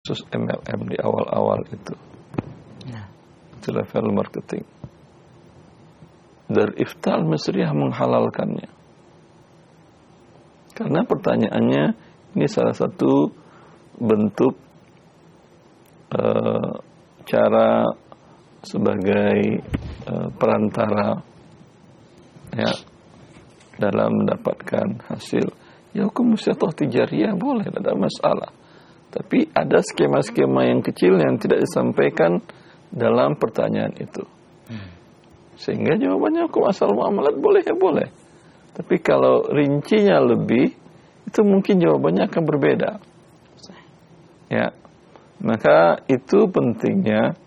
khusus MLM di awal-awal itu. Itu level marketing. Dari Ifta Al-Misriyah menghalalkannya. Karena pertanyaannya, ini salah satu bentuk cara sebagai perantara ya dalam mendapatkan hasil. Ya hukum musyatah tijariyah boleh, tidak ada masalah. Tapi ada skema-skema yang kecil yang tidak disampaikan dalam pertanyaan itu. Sehingga jawabannya hukum asal muamalat boleh ya boleh. Tapi kalau rincinya lebih, itu mungkin jawabannya akan berbeda. Ya. Maka itu pentingnya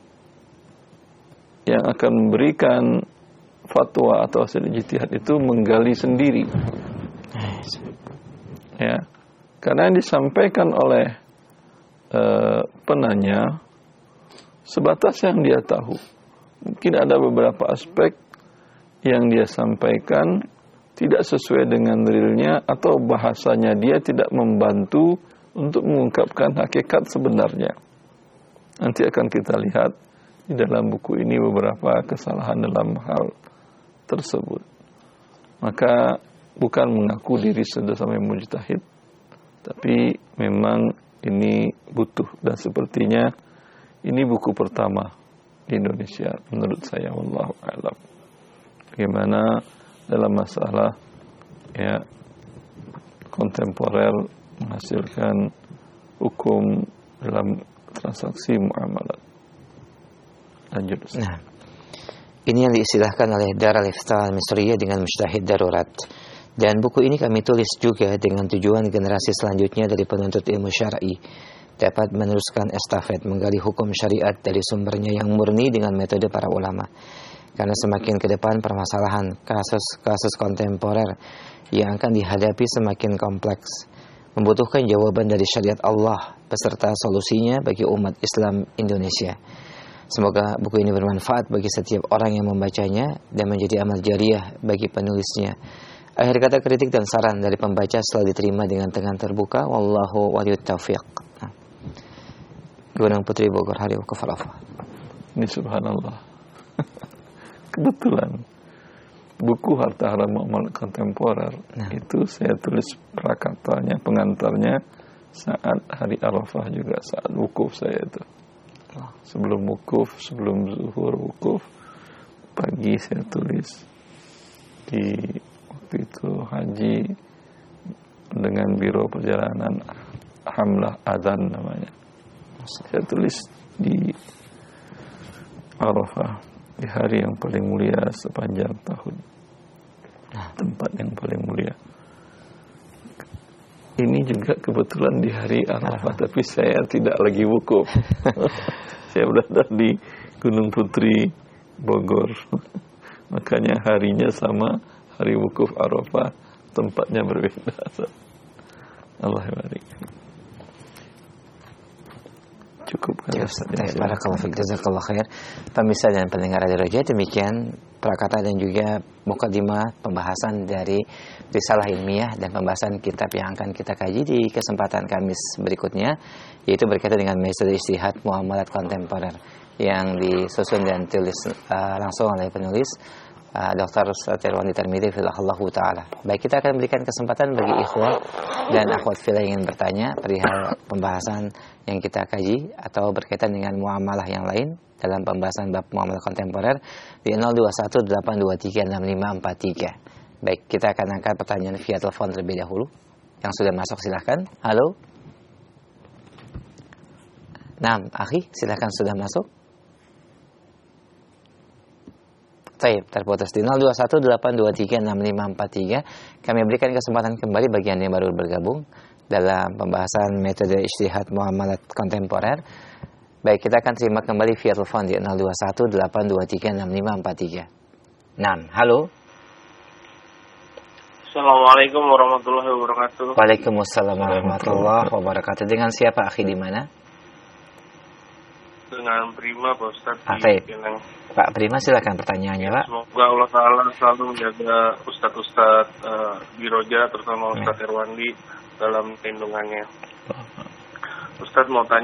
yang akan memberikan fatwa atau hasil ijtihad itu menggali sendiri. Ya. Karena yang disampaikan oleh penanya sebatas yang dia tahu. Mungkin ada beberapa aspek yang dia sampaikan tidak sesuai dengan realnya atau bahasanya dia tidak membantu untuk mengungkapkan hakikat sebenarnya. Nanti akan kita lihat di dalam buku ini beberapa kesalahan dalam hal tersebut. Maka bukan mengaku diri sudah sampai mujtahid, tapi memang ini butuh, dan sepertinya ini buku pertama di Indonesia menurut saya, wallahu a'lam. Bagaimana dalam masalah ya kontemporer menghasilkan hukum dalam transaksi muamalat. Lanjut. Nah, ini yang diistilahkan oleh Darul Ifta Al-Misriyah dengan mujtahid darurat. Dan buku ini kami tulis juga dengan tujuan generasi selanjutnya dari penuntut ilmu syar'i dapat meneruskan estafet menggali hukum syariat dari sumbernya yang murni dengan metode para ulama. Karena semakin ke depan permasalahan kasus-kasus kontemporer yang akan dihadapi semakin kompleks, membutuhkan jawaban dari syariat Allah beserta solusinya bagi umat Islam Indonesia. Semoga buku ini bermanfaat bagi setiap orang yang membacanya dan menjadi amal jariah bagi penulisnya. Akhir kata, kritik dan saran dari pembaca selalu diterima dengan tangan terbuka. Wallahu waliyut taufiq. Gunung Putri Bogor, Hari Wukuf Arafah. Ini subhanallah. Kebetulan buku Harta Haram Muamalat Kontemporer itu saya tulis prakatanya, pengantarnya saat hari Arafah juga, saat wukuf saya itu. Sebelum wukuf, sebelum zuhur wukuf, pagi saya tulis. Di waktu itu haji dengan Biro Perjalanan Hamlah Adzan namanya. Saya tulis di Arafah, di hari yang paling mulia sepanjang tahun, tempat yang paling mulia. Ini juga kebetulan di hari Arafah, tapi saya tidak lagi wukuf. Saya berada di Gunung Putri Bogor. Makanya harinya sama hari wukuf Arafah, tempatnya berbeda. Allah barik. Cukup kan? Barakallahu fiik, jazakallahu khair. Pemirsa dan pendengar Radio Roja, demikian prakata dan juga mukadimah pembahasan dari risalah ilmiah dan pembahasan kitab yang akan kita kaji di kesempatan Kamis berikutnya, yaitu berkaitan dengan metode ijtihad muamalat kontemporer yang disusun dan tulis langsung oleh penulis Dr. Tirwandi Tarmidhi fillahu taala. Baik, kita akan berikan kesempatan bagi ikhwah dan akhwat fillah yang ingin bertanya perihal pembahasan yang kita kaji atau berkaitan dengan muamalah yang lain dalam pembahasan bab muamalah kontemporer di 0218236543. Baik, kita akan angkat pertanyaan via telepon terlebih dahulu. Yang sudah masuk silahkan. Halo. Nah, akhi, silahkan sudah masuk. Baik, terputus di 0218236543. Kami berikan kesempatan kembali bagi Anda yang baru bergabung dalam pembahasan metode ijtihad muamalat kontemporer. Baik, kita akan terima kembali via telepon di 0218236543. Nah, halo. Assalamualaikum warahmatullahi wabarakatuh. Waalaikumsalam warahmatullahi wabarakatuh. Dengan siapa, akhi, di mana? Dengan Prima, Pak Ustadz. Pak Prima, silakan pertanyaannya, Pak. Semoga Allah Ta'ala selalu menjaga Ustadz-Ustadz di Roja, terutama Ustadz Tirwandi dalam lindungannya. Ustadz mau tanya.